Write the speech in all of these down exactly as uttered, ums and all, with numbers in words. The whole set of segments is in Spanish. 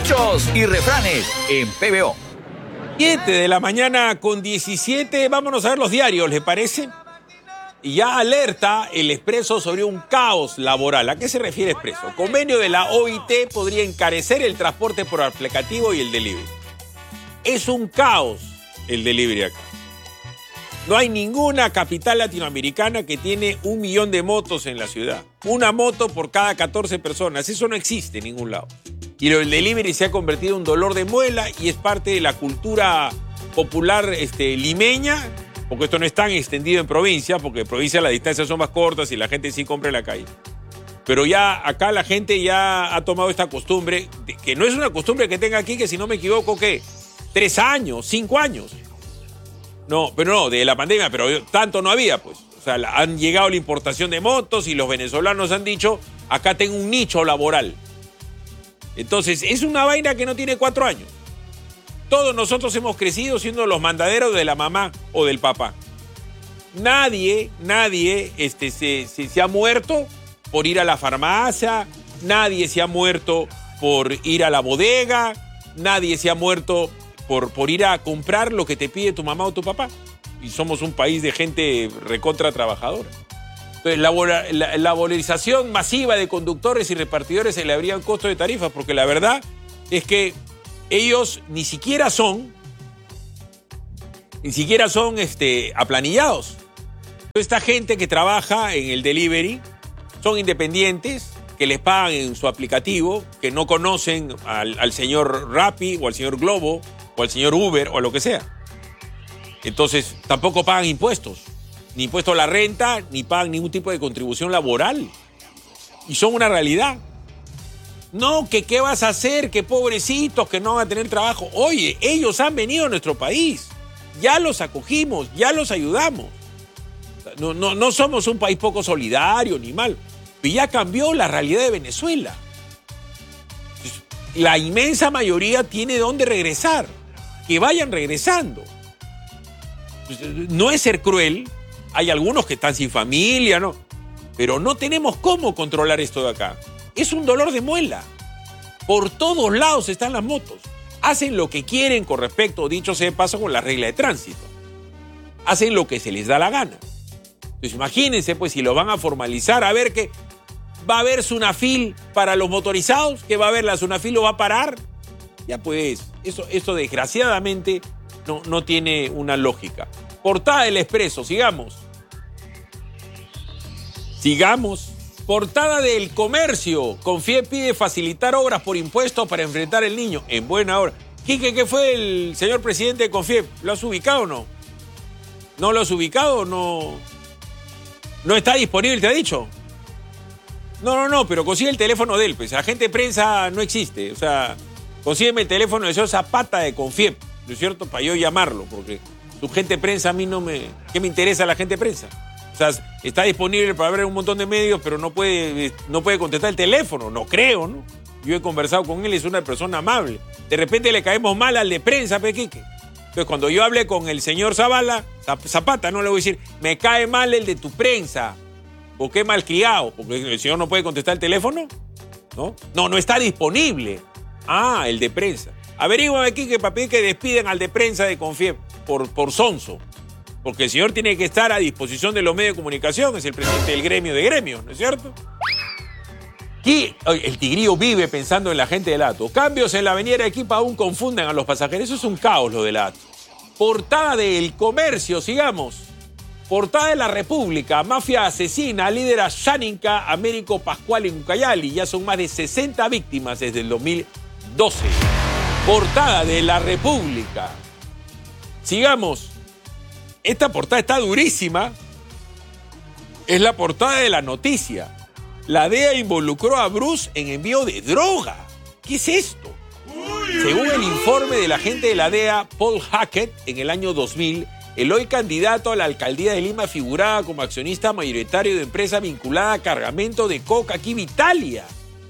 Dichos y refranes en P B O. siete de la mañana con diecisiete. Vámonos a ver los diarios, ¿les parece? Y ya alerta el Expreso sobre un caos laboral. ¿A qué se refiere Expreso? Convenio de la O I T podría encarecer el transporte por aplicativo y el delivery. Es un caos el delivery acá. No hay ninguna capital latinoamericana que tiene un millón de motos en la ciudad. Una moto por cada catorce personas. Eso no existe en ningún lado. Y el delivery se ha convertido en un dolor de muela y es parte de la cultura popular este, limeña, porque esto no es tan extendido en provincia, porque en provincia las distancias son más cortas y la gente sí compra en la calle. Pero ya acá la gente ya ha tomado esta costumbre, que no es una costumbre que tenga aquí, que si no me equivoco, ¿qué? Tres años, cinco años. No, pero no, de la pandemia, pero tanto no había, pues. O sea, han llegado la importación de motos y los venezolanos han dicho, acá tengo un nicho laboral. Entonces, es una vaina que no tiene cuatro años. Todos nosotros hemos crecido siendo los mandaderos de la mamá o del papá. Nadie, nadie este, se, se, se ha muerto por ir a la farmacia, nadie se ha muerto por ir a la bodega, nadie se ha muerto por, por ir a comprar lo que te pide tu mamá o tu papá. Y somos un país de gente recontra trabajadora. Entonces, la, la, la valorización masiva de conductores y repartidores se le habría el costo de tarifas, porque la verdad es que ellos ni siquiera son, ni siquiera son este, aplanillados. Esta gente que trabaja en el delivery son independientes, que les pagan en su aplicativo, que no conocen al, al señor Rappi o al señor Globo o al señor Uber o lo que sea. Entonces, tampoco pagan impuestos. Ni impuesto a la renta, ni pagan ningún tipo de contribución laboral. Y son una realidad. No, que qué vas a hacer, que pobrecitos, que no van a tener trabajo. Oye, ellos han venido a nuestro país. Ya los acogimos, ya los ayudamos. No, no, no somos un país poco solidario ni mal. Pero ya cambió la realidad de Venezuela. La inmensa mayoría tiene dónde regresar. Que vayan regresando. No es ser cruel. Hay algunos que están sin familia, ¿no? Pero no tenemos cómo controlar esto de acá. Es un dolor de muela. Por todos lados están las motos. Hacen lo que quieren con respecto, dicho sea de paso, con la regla de tránsito. Hacen lo que se les da la gana. Entonces imagínense, pues, si lo van a formalizar, a ver que va a haber Sunafil para los motorizados, que va a haber la Sunafil, lo va a parar. Ya pues, eso, esto desgraciadamente no, no tiene una lógica. Portada del Expreso, sigamos. Sigamos. Portada del Comercio. Confiep pide facilitar obras por impuestos para enfrentar el niño. En buena hora. Quique, ¿qué fue el señor presidente de Confiep? ¿Lo has ubicado o no? ¿No lo has ubicado? No. ¿No está disponible, te ha dicho? No, no, no, pero consigue el teléfono de él. Pues agente de prensa no existe. O sea, consígueme el teléfono del señor Zapata de Confiep, ¿no es cierto? Para yo llamarlo, porque su gente de prensa a mí no me... ¿Qué me interesa la gente de prensa? O sea, está disponible para ver un montón de medios, pero no puede, no puede contestar el teléfono. No creo, ¿no? Yo he conversado con él, es una persona amable. De repente le caemos mal al de prensa, Pequique. Entonces, cuando yo hable con el señor Zavala, Zapata, no le voy a decir, me cae mal el de tu prensa. ¿Por qué malcriado? Porque el señor no puede contestar el teléfono. ¿No? No, no está disponible. Ah, el de prensa. Averígüame aquí que para pedir que despiden al de prensa de Confiep por, por sonso. Porque el señor tiene que estar a disposición de los medios de comunicación, es el presidente del gremio de gremios, ¿no es cierto? Aquí el tigrillo vive pensando en la gente del Hato. Cambios en la avenida Arequipa aún confunden a los pasajeros. Eso es un caos lo del Hato. Portada del Comercio, sigamos. Portada de la República. Mafia asesina, líder a Xánica, Américo Pascual en Ucayali. Ya son más de sesenta víctimas desde el dos mil doce. Portada de la República. Sigamos. Esta portada está durísima. Es la portada de La Noticia. La D E A involucró a Bruce en envío de droga. ¿Qué es esto? Según el informe del agente de la D E A, Paul Hackett, en el año dos mil, el hoy candidato a la alcaldía de Lima figuraba como accionista mayoritario de empresa vinculada a cargamento de coca aquí en Italia.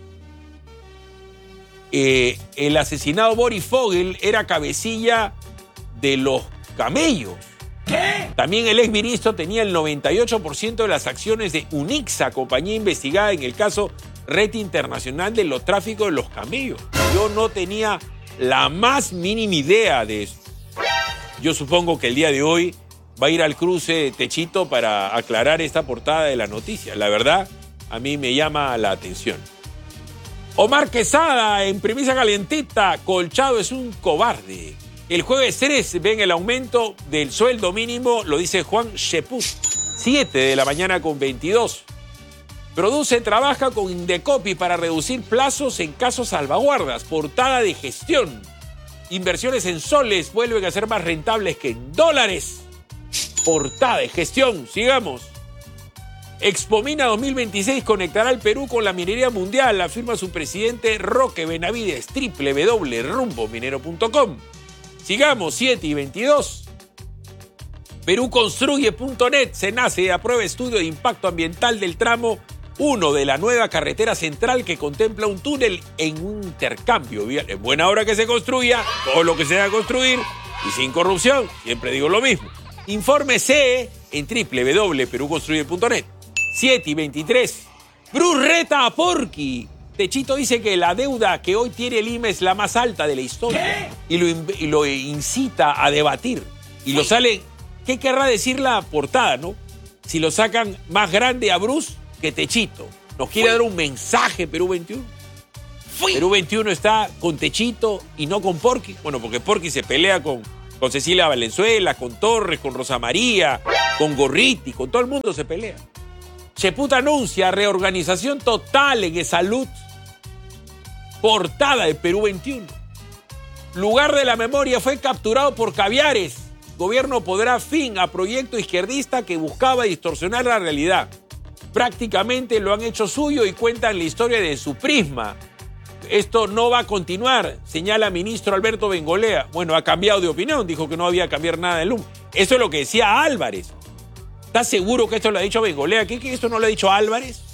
Eh, el asesinado Boris Fogel era cabecilla de los camellos. ¿Qué? También el exministro tenía el noventa y ocho por ciento de las acciones de Unixa, compañía investigada en el caso red internacional de los tráficos de los camellos. Yo no tenía la más mínima idea de eso. Yo supongo que el día de hoy va a ir al cruce Techito para aclarar esta portada de la noticia. La verdad, a mí me llama la atención. Omar Quesada, en premisa calientita, Colchado es un cobarde. El jueves tres ven el aumento del sueldo mínimo, lo dice Juan Cheput. siete de la mañana con veintidós. Produce, trabaja con Indecopi para reducir plazos en casos salvaguardas. Portada de gestión. Inversiones en soles vuelven a ser más rentables que en dólares. Portada de gestión. Sigamos. Expomina dos mil veintiséis conectará al Perú con la minería mundial, afirma su presidente Roque Benavides. doble u doble u doble u punto rumbo minero punto com. Sigamos, siete y veintidós. Perú construye punto net. SENACE aprueba estudio de impacto ambiental del tramo uno de la nueva carretera central que contempla un túnel en un intercambio vial. En buena hora que se construya todo lo que se deba construir y sin corrupción. Siempre digo lo mismo. Infórmese en doble u doble u doble u punto perú construye punto net. siete y veintitrés. Bruce reta a Porky. Techito dice que la deuda que hoy tiene el I M E es la más alta de la historia. Y lo, y lo incita a debatir. Y lo sale... ¿Qué querrá decir la portada, no? Si lo sacan más grande a Bruce que Techito. Nos quiere Fui. dar un mensaje Perú veintiuno. Fui. Perú veintiuno está con Techito y no con Porky. Bueno, porque Porky se pelea con, con Cecilia Valenzuela, con Torres, con Rosa María, con Gorriti, con todo el mundo se pelea. Cheput anuncia reorganización total en salud. Portada de Perú veintiuno. Lugar de la memoria fue capturado por caviares. Gobierno podrá fin a proyecto izquierdista que buscaba distorsionar la realidad. Prácticamente lo han hecho suyo y cuentan la historia de su prisma. Esto no va a continuar, señala ministro Alberto Bengolea. Bueno, ha cambiado de opinión, dijo que no había que cambiar nada del L U M. Eso es lo que decía Álvarez. ¿Estás seguro que esto lo ha dicho Bengolea? ¿Qué que esto no lo ha dicho Álvarez?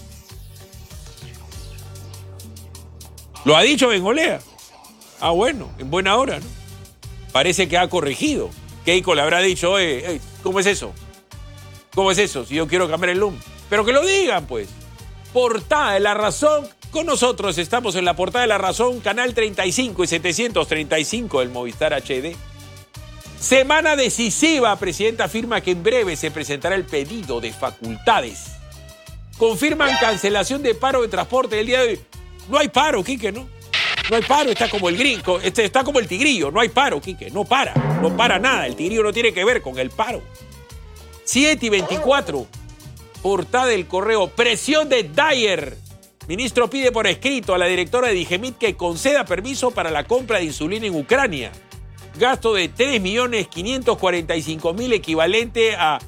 ¿Lo ha dicho Bengolea? Ah, bueno, en buena hora, ¿no? Parece que ha corregido. Keiko le habrá dicho, oye, hey, ¿cómo es eso? ¿Cómo es eso? Si yo quiero cambiar el L U M. Pero que lo digan, pues. Portada de La Razón. Con nosotros estamos en la portada de La Razón, canal treinta y cinco y setecientos treinta y cinco del Movistar H D. Semana decisiva. Presidenta afirma que en breve se presentará el pedido de facultades. Confirman cancelación de paro de transporte el día de hoy. No hay paro, Quique, ¿no? No hay paro, está como el gringo, este está como el tigrillo. No hay paro, Quique, no para, no para nada. El tigrillo no tiene que ver con el paro. siete y veinticuatro. Portada del Correo. Presión de Dyer. Ministro pide por escrito a la directora de Digemit que conceda permiso para la compra de insulina en Ucrania. Gasto de tres millones quinientos cuarenta y cinco mil equivalente a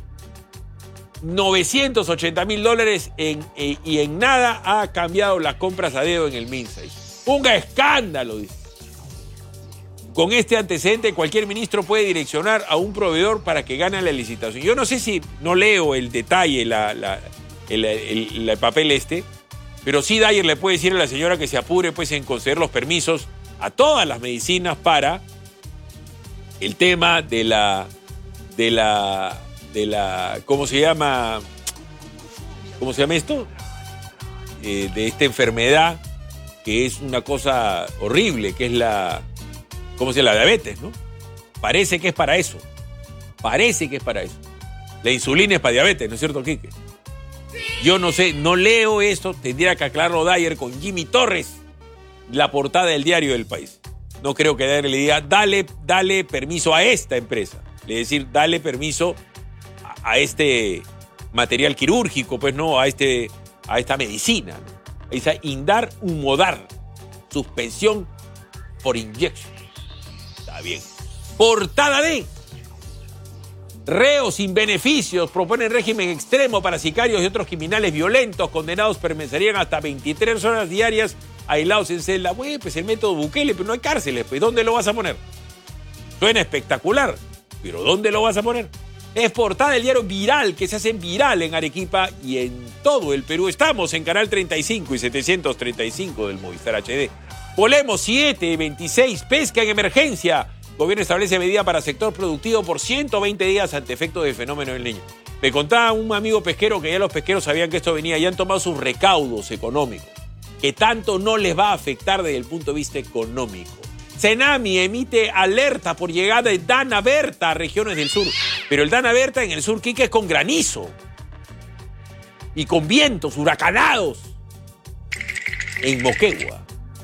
novecientos ochenta mil dólares en, eh, y en nada ha cambiado las compras a dedo en el MinSAI. Un escándalo, dice. Con este antecedente, cualquier ministro puede direccionar a un proveedor para que gane la licitación. Yo no sé si, no leo el detalle, la, la, el, el, el papel este, pero sí Dyer le puede decir a la señora que se apure pues, en conceder los permisos a todas las medicinas para el tema de la, de la, de la, ¿cómo se llama? ¿Cómo se llama esto? Eh, de esta enfermedad que es una cosa horrible, que es la, ¿cómo se llama? La diabetes, ¿no? Parece que es para eso. Parece que es para eso. La insulina es para diabetes, ¿no es cierto, Quique? Yo no sé, no leo esto, tendría que aclararlo Dyer con Jimmy Torres, la portada del diario del País. No creo que Dyer le diga, dale, dale permiso a esta empresa. Es decir, dale permiso a, a este material quirúrgico, pues no, a, este, a esta medicina, ¿no? Esa Indar Humodar, suspensión por inyección. Está bien. Portada de reos sin beneficios proponen régimen extremo para sicarios y otros criminales violentos. Condenados permanecerían hasta veintitrés horas diarias aislados en celda. Bueno, pues el método Bukele, pero no hay cárceles. Pues ¿dónde lo vas a poner? Suena espectacular, pero ¿dónde lo vas a poner? Es portada del diario Viral, que se hace viral en Arequipa y en todo el Perú. Estamos en canal treinta y cinco y setecientos treinta y cinco del Movistar H D. Volemos siete veintiséis, pesca en emergencia. Gobierno establece medida para sector productivo por ciento veinte días ante efectos del fenómeno del Niño. Me contaba un amigo pesquero que ya los pesqueros sabían que esto venía y han tomado sus recaudos económicos. que tanto no les va a afectar desde el punto de vista económico. Senami emite alerta por llegada de Dana Berta a regiones del sur. Pero el Dana Berta en el sur, Quique, es con granizo. Y con vientos huracanados. En Moquegua.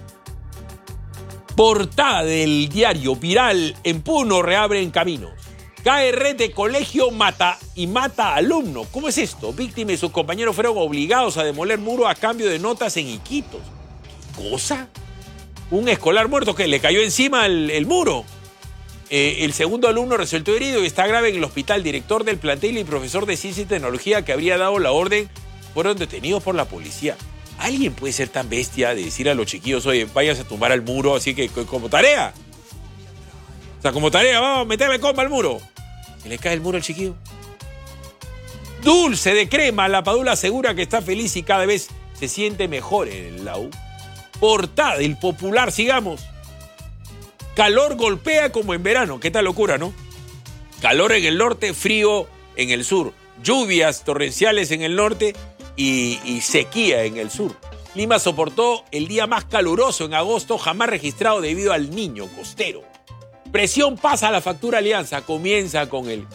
Portada del diario Viral, en Puno reabren caminos. Cae red de colegio mata y mata alumno. ¿Cómo es esto? Víctima y sus compañeros fueron obligados a demoler muro a cambio de notas en Iquitos. ¿Qué cosa? Un escolar muerto que le cayó encima el, el muro. Eh, el segundo alumno resultó herido y está grave en el hospital. Director del plantel y profesor de ciencia y tecnología que habría dado la orden fueron detenidos por la policía. ¿Alguien puede ser tan bestia de decir a los chiquillos, oye, vayas a tumbar al muro así que como tarea? O sea, como tarea, vamos a meterle comba al muro. ¿Y le cae el muro al chiquillo? Dulce de crema, la Padula asegura que está feliz y cada vez se siente mejor en el la U. Portada, el popular, sigamos. Calor golpea como en verano. ¿Qué tal locura, no? Calor en el norte, frío en el sur. Lluvias torrenciales en el norte y, y sequía en el sur. Lima soportó el día más caluroso en agosto jamás registrado debido al Niño costero. Presión pasa a la factura Alianza. Comienza con el...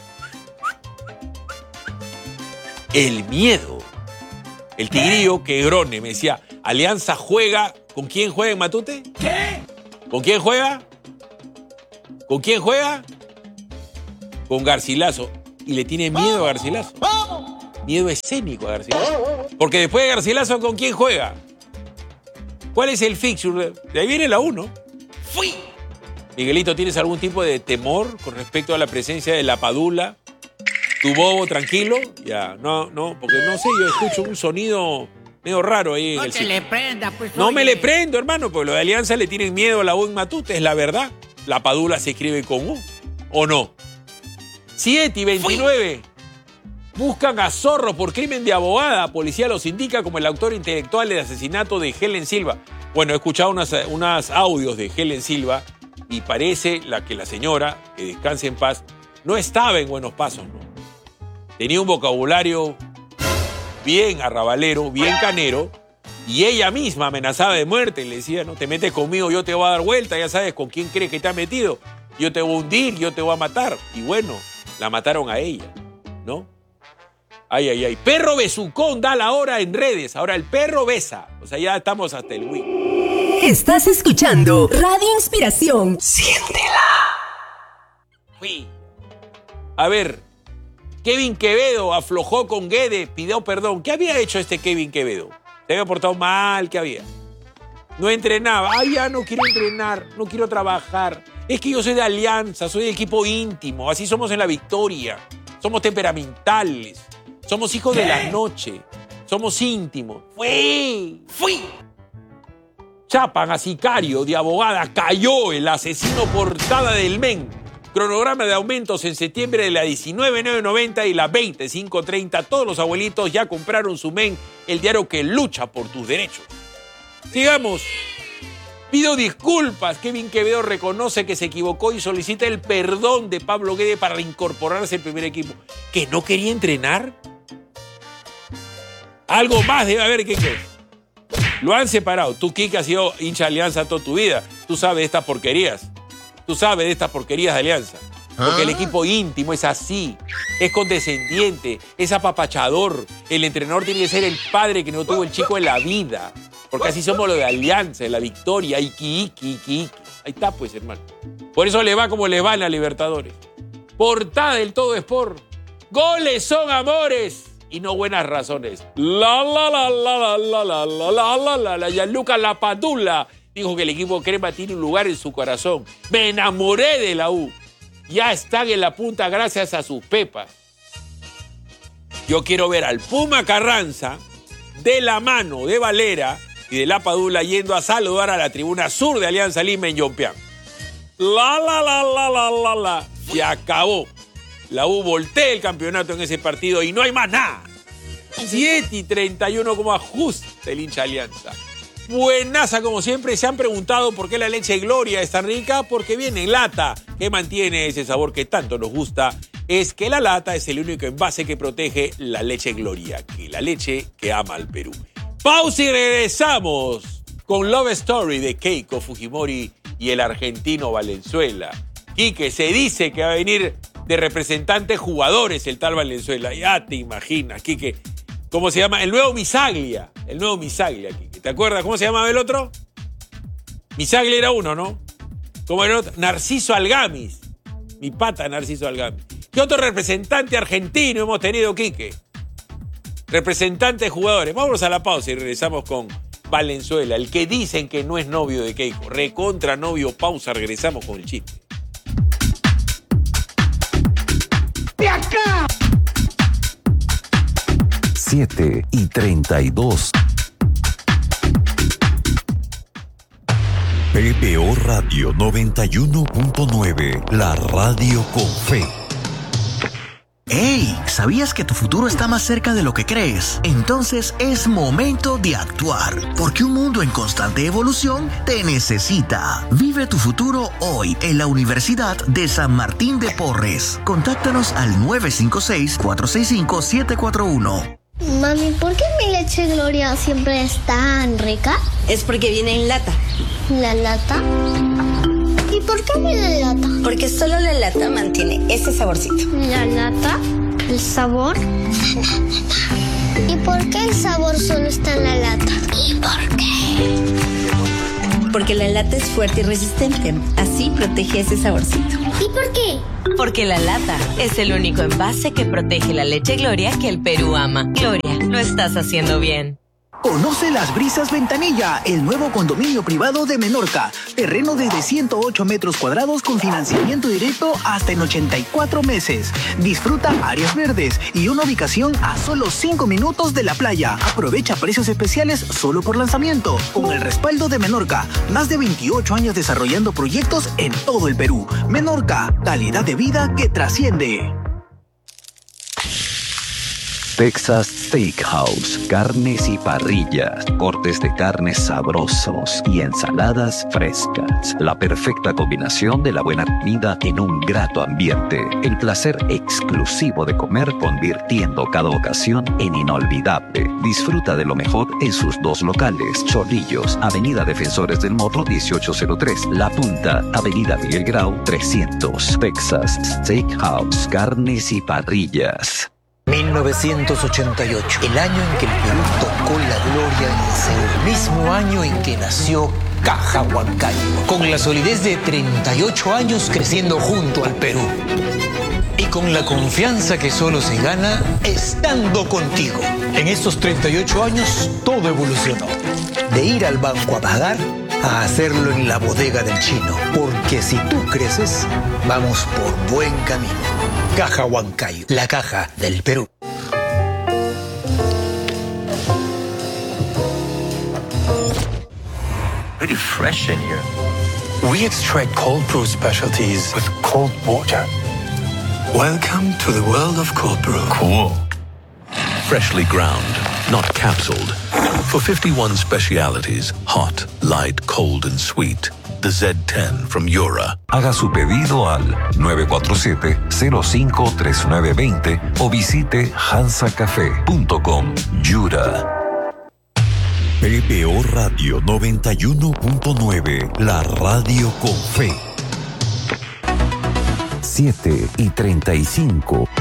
El miedo. El tigrillo Quegrone me decía, Alianza juega... ¿Con quién juega en Matute? ¿Qué? ¿Con quién juega? ¿Con quién juega? Con Garcilaso. Y le tiene miedo a Garcilaso. Miedo escénico a Garcilaso. Porque después de Garcilaso, ¿con quién juega? ¿Cuál es el fixture? De ahí viene la uno. ¡Fui! Miguelito, ¿tienes algún tipo de temor con respecto a la presencia de la Padula? ¿Tu bobo tranquilo? Ya, no, no, porque no sé, yo escucho un sonido medio raro ahí en No el te sitio. le prenda, pues. No oye. me le prendo, hermano, porque los de Alianza le tienen miedo a la U en Matute, es la verdad. La Padula se escribe con U, ¿o no? siete y veintinueve. Buscan a Zorro por crimen de abogada. Policía los indica como el autor intelectual del asesinato de Helen Silva. Bueno, he escuchado unas, unas audios de Helen Silva y parece la que la señora, que descanse en paz, no estaba en buenos pasos, ¿no? Tenía un vocabulario bien arrabalero, bien canero, y ella misma amenazaba de muerte. Le decía, no te metes conmigo, yo te voy a dar vuelta, ya sabes con quién crees que te has metido. Yo te voy a hundir, yo te voy a matar. Y bueno, la mataron a ella, ¿no? Ay, ay, ay. Perro besucón da la hora en redes. Ahora el perro besa. O sea, ya estamos hasta el win. Estás escuchando Radio Inspiración. Siéntela. Uy. A ver, Kevin Quevedo aflojó con Guede, pidió perdón. ¿Qué había hecho este Kevin Quevedo? Se había portado mal, ¿qué había? No entrenaba. Ay, ya no quiero entrenar, no quiero trabajar. Es que yo soy de Alianza, soy del equipo íntimo. Así somos en la victoria. Somos temperamentales. Somos hijos de la noche. Somos íntimos. ¡Fui! ¡Fui! Chapan a sicario de abogada. Cayó el asesino portada del M E N. Cronograma de aumentos en septiembre de la diecinueve mil novecientos noventa y la veinte mil quinientos treinta. Todos los abuelitos ya compraron su M E N, el diario que lucha por tus derechos. Sigamos. Pido disculpas. Kevin Quevedo reconoce que se equivocó y solicita el perdón de Pablo Guede para reincorporarse al primer equipo. ¿Que no quería entrenar? Algo más debe haber, que qué. Lo han separado. Tú, Kike, has sido hincha de Alianza toda tu vida. Tú sabes de estas porquerías. Tú sabes de estas porquerías de Alianza. Porque el equipo íntimo es así. Es condescendiente. Es apapachador. El entrenador tiene que ser el padre que no tuvo el chico en la vida. Porque así somos los de Alianza, en la victoria. Iki, iki, iki, iki. Ahí está, pues, hermano. Por eso le va como le va a la Libertadores. Portada del Todo Sport. Goles son amores y no buenas razones. La, la, la, la, la, la, la, la, la, la, la, la. Gianluca La Padula dijo que el equipo crema tiene un lugar en su corazón. Me enamoré de la U. Ya están en la punta gracias a sus pepas. Yo quiero ver al Puma Carranza de la mano de Valera y de La Padula yendo a saludar a la tribuna sur de Alianza Lima en Yompián. La, la, la, la, la, la, la. Se acabó. La U voltea el campeonato en ese partido y no hay más nada. siete y treinta y uno como ajuste el hincha Alianza. Buenaza como siempre. Se han preguntado por qué la leche Gloria es tan rica. Porque viene en lata, que mantiene ese sabor que tanto nos gusta. Es que la lata es el único envase que protege la leche Gloria, que la leche que ama al Perú. Pausa y regresamos con Love Story de Keiko Fujimori y el argentino Valenzuela. Quique, se dice que va a venir de representantes jugadores el tal Valenzuela. Ya te imaginas, Quique. ¿Cómo se llama? El nuevo Misaglia. El nuevo Misaglia, Quique. ¿Te acuerdas? ¿Cómo se llamaba el otro? Misaglia era uno, ¿no? ¿Cómo era el otro? Narciso Algamis. Mi pata Narciso Algamis. ¿Qué otro representante argentino hemos tenido, Quique? Representantes jugadores. Vámonos a la pausa y regresamos con Valenzuela, el que dicen que no es novio de Keiko. Recontra novio, pausa, regresamos con el chiste. ¡De acá! siete y treinta y dos. P B O Radio noventa y uno punto nueve, la radio con fe. ¡Hey! ¿Sabías que tu futuro está más cerca de lo que crees? Entonces es momento de actuar, porque un mundo en constante evolución te necesita. Vive tu futuro hoy en la Universidad de San Martín de Porres. Contáctanos al nueve cinco seis, cuatro seis cinco, siete cuatro uno. Mami, ¿por qué mi leche Gloria siempre es tan rica? Es porque viene en lata. ¿La lata? ¿Y por qué viene en lata? Porque solo la lata mantiene ese saborcito. ¿La lata? ¿El sabor? ¿Y por qué el sabor solo está en la lata? ¿Y por qué? Porque la lata es fuerte y resistente. Así protege ese saborcito. ¿Y por qué? Porque la lata es el único envase que protege la leche Gloria que el Perú ama. Gloria, lo estás haciendo bien. Conoce Las Brisas Ventanilla, el nuevo condominio privado de Menorca. Terreno desde ciento ocho metros cuadrados con financiamiento directo hasta en ochenta y cuatro meses. Disfruta áreas verdes y una ubicación a solo cinco minutos de la playa. Aprovecha precios especiales solo por lanzamiento. Con el respaldo de Menorca, más de veintiocho años desarrollando proyectos en todo el Perú. Menorca, calidad de vida que trasciende. Texas Steakhouse, carnes y parrillas, cortes de carnes sabrosos y ensaladas frescas. La perfecta combinación de la buena comida en un grato ambiente. El placer exclusivo de comer convirtiendo cada ocasión en inolvidable. Disfruta de lo mejor en sus dos locales. Chorrillos, Avenida Defensores del Morro dieciocho cero tres. La Punta, Avenida Miguel Grau trescientos. Texas Steakhouse, carnes y parrillas. mil novecientos ochenta y ocho, el año en que el Perú tocó la gloria en Seúl, mismo año en que nació Caja Huancayo, con la solidez de treinta y ocho años creciendo junto al Perú. Y con la confianza que solo se gana estando contigo. En estos treinta y ocho años todo evolucionó. De ir al banco a pagar a hacerlo en la bodega del chino. Porque si tú creces, vamos por buen camino. Caja Huancayo, la caja del Perú. Pretty fresh in here. We extract cold brew specialties with cold water. Welcome to the world of cold brew. Cool. Freshly ground, not capsuled. For fifty-one specialities, hot, light, cold, and sweet. The Z ten from Yura. Haga su pedido al nueve cuatro siete, cero cinco tres nueve dos cero o visite hansa café punto com. Yura. P B O Radio noventa y uno punto nueve, la radio con fe. siete y treinta y cinco.